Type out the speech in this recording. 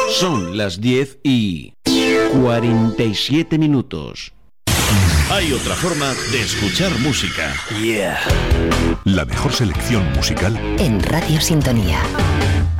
Son las 10:47. Hay otra forma de escuchar música. La mejor selección musical en Radio Sintonía.